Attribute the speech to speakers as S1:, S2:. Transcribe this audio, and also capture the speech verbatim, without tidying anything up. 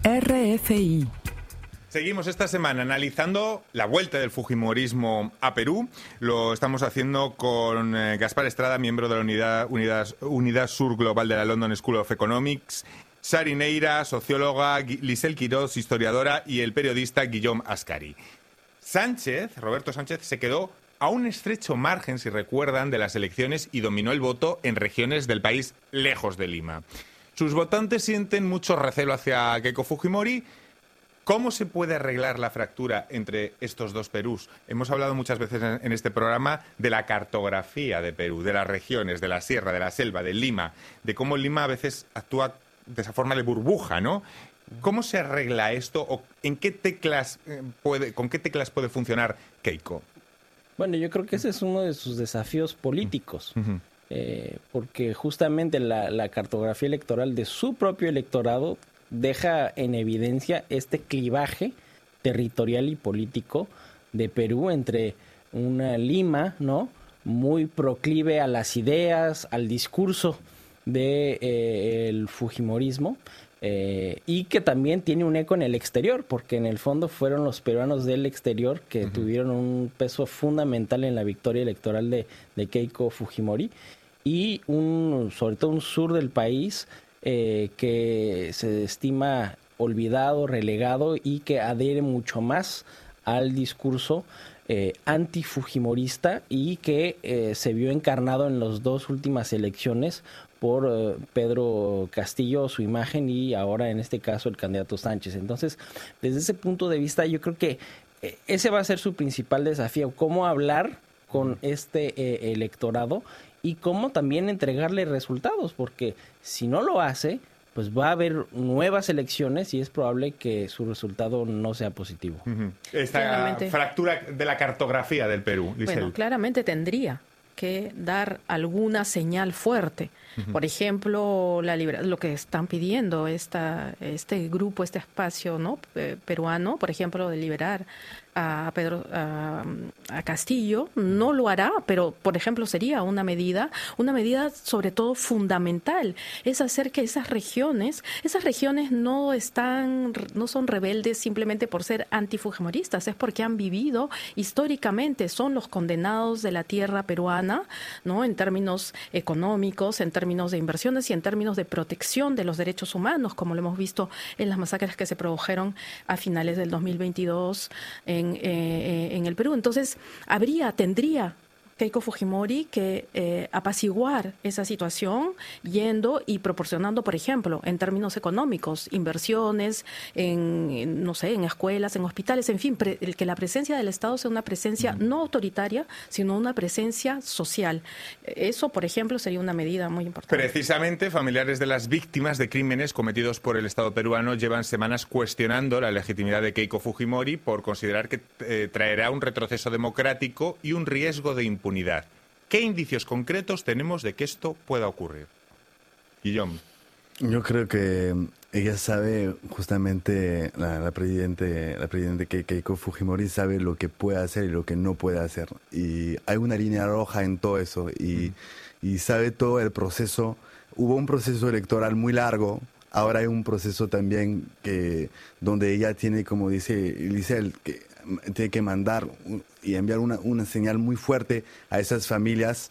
S1: R F I.
S2: Seguimos esta semana analizando la vuelta del fujimorismo a Perú. Lo estamos haciendo con eh, Gaspar Estrada, miembro de la Unidad, Unidad, Unidad Sur Global de la London School of Economics, Sari Neira, socióloga, Lisel Quiroz, historiadora, y el periodista Guillaume Ascari. Sánchez, Roberto Sánchez, se quedó a un estrecho margen, si recuerdan, de las elecciones y dominó el voto en regiones del país lejos de Lima. Sus votantes sienten mucho recelo hacia Keiko Fujimori. ¿Cómo se puede arreglar la fractura entre estos dos Perús? Hemos hablado muchas veces en este programa de la cartografía de Perú, de las regiones, de la sierra, de la selva, de Lima, de cómo Lima a veces actúa de esa forma de burbuja, ¿no? ¿Cómo se arregla esto o en qué teclas puede, con qué teclas puede funcionar Keiko?
S3: Bueno, yo creo que ese es uno de sus desafíos políticos, uh-huh. eh, porque justamente la, la cartografía electoral de su propio electorado deja en evidencia este clivaje territorial y político de Perú entre una Lima, ¿no?, muy proclive a las ideas, al discurso de eh, el fujimorismo, eh, y que también tiene un eco en el exterior, porque en el fondo fueron los peruanos del exterior que uh-huh. tuvieron un peso fundamental en la victoria electoral de, de Keiko Fujimori, y un sobre todo un sur del país Eh, que se estima olvidado, relegado, y que adhiere mucho más al discurso eh, antifujimorista y que eh, se vio encarnado en las dos últimas elecciones por eh, Pedro Castillo, su imagen, y ahora en este caso el candidato Sánchez. Entonces, desde ese punto de vista, yo creo que eh, ese va a ser su principal desafío, cómo hablar con este eh, electorado y cómo también entregarle resultados, porque si no lo hace, pues va a haber nuevas elecciones y es probable que su resultado no sea positivo.
S2: Uh-huh. Esta claramente, fractura de la cartografía del Perú, Lisel.
S4: Bueno, claramente tendría que dar alguna señal fuerte. Uh-huh. Por ejemplo, la libera- lo que están pidiendo esta, este grupo, este espacio, ¿no?, eh, peruano, por ejemplo, de liberar a Pedro a, a Castillo, no lo hará, pero por ejemplo sería una medida, una medida sobre todo fundamental, es hacer que esas regiones, esas regiones no están, no son rebeldes simplemente por ser antifujimoristas, es porque han vivido históricamente, son los condenados de la tierra peruana, ¿no?, en términos económicos, en términos de inversiones y en términos de protección de los derechos humanos, como lo hemos visto en las masacres que se produjeron a finales del dos mil veintidós en En, eh, en el Perú. Entonces, habría, tendría Keiko Fujimori que eh, apaciguar esa situación yendo y proporcionando, por ejemplo, en términos económicos, inversiones en, en no sé, en escuelas, en hospitales, en fin, pre, el que la presencia del Estado sea una presencia no autoritaria, sino una presencia social. Eso, por ejemplo, sería una medida muy importante.
S2: Precisamente, familiares de las víctimas de crímenes cometidos por el Estado peruano llevan semanas cuestionando la legitimidad de Keiko Fujimori por considerar que eh, traerá un retroceso democrático y un riesgo de impunidad. ¿Qué indicios concretos tenemos de que esto pueda ocurrir? Guillaume.
S5: Yo creo que ella sabe, justamente la, la presidente, la presidente Keiko Fujimori sabe lo que puede hacer y lo que no puede hacer. Y hay una línea roja en todo eso y, mm. y sabe todo el proceso. Hubo un proceso electoral muy largo. Ahora hay un proceso también que donde ella tiene, como dice Lisel, que tiene que mandar y enviar una, una señal muy fuerte a esas familias